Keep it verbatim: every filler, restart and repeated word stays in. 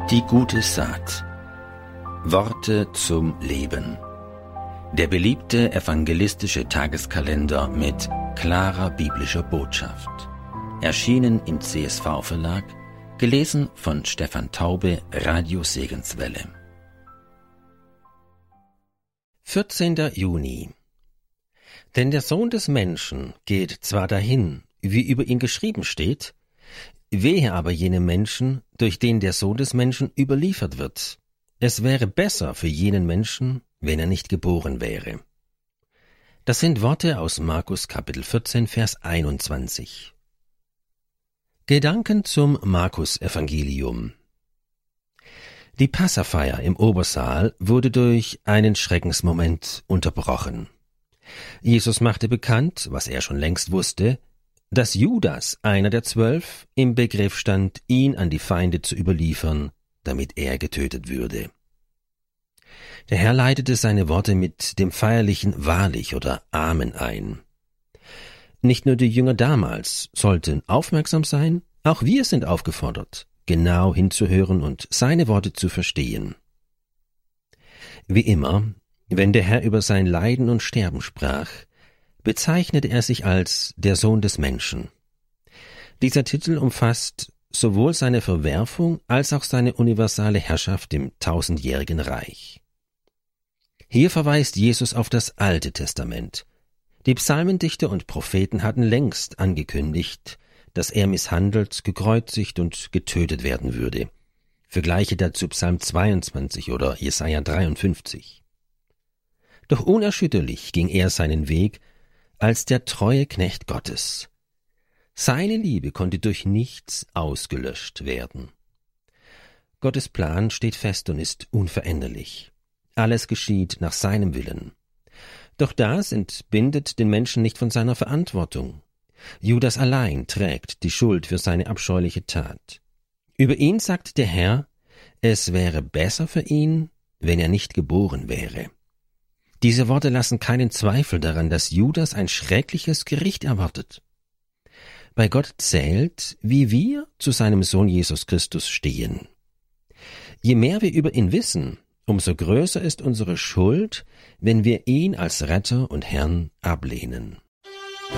Die gute Saat. Worte zum Leben. Der beliebte evangelistische Tageskalender mit klarer biblischer Botschaft. Erschienen im C S V-Verlag, gelesen von Stefan Taube, Radio Segenswelle. vierzehnter Juni. Denn der Sohn des Menschen geht zwar dahin, wie über ihn geschrieben steht, wehe aber jenem Menschen, durch den der Sohn des Menschen überliefert wird. Es wäre besser für jenen Menschen, wenn er nicht geboren wäre. Das sind Worte aus Markus Kapitel vierzehn, Vers einundzwanzig. Gedanken zum Markus-Evangelium. Die Passafeier im Obersaal wurde durch einen Schreckensmoment unterbrochen. Jesus machte bekannt, was er schon längst wusste, dass Judas, einer der Zwölf, im Begriff stand, ihn an die Feinde zu überliefern, damit er getötet würde. Der Herr leitete seine Worte mit dem feierlichen Wahrlich oder Amen ein. Nicht nur die Jünger damals sollten aufmerksam sein, auch wir sind aufgefordert, genau hinzuhören und seine Worte zu verstehen. Wie immer, wenn der Herr über sein Leiden und Sterben sprach, bezeichnete er sich als der Sohn des Menschen. Dieser Titel umfasst sowohl seine Verwerfung als auch seine universale Herrschaft im tausendjährigen Reich. Hier verweist Jesus auf das Alte Testament. Die Psalmendichter und Propheten hatten längst angekündigt, dass er misshandelt, gekreuzigt und getötet werden würde. Vergleiche dazu Psalm zweiundzwanzig oder Jesaja dreiundfünfzig. Doch unerschütterlich ging er seinen Weg als der treue Knecht Gottes. Seine Liebe konnte durch nichts ausgelöscht werden. Gottes Plan steht fest und ist unveränderlich. Alles geschieht nach seinem Willen. Doch das entbindet den Menschen nicht von seiner Verantwortung. Judas allein trägt die Schuld für seine abscheuliche Tat. Über ihn sagt der Herr, es wäre besser für ihn, wenn er nicht geboren wäre. Diese Worte lassen keinen Zweifel daran, dass Judas ein schreckliches Gericht erwartet. Bei Gott zählt, wie wir zu seinem Sohn Jesus Christus stehen. Je mehr wir über ihn wissen, umso größer ist unsere Schuld, wenn wir ihn als Retter und Herrn ablehnen.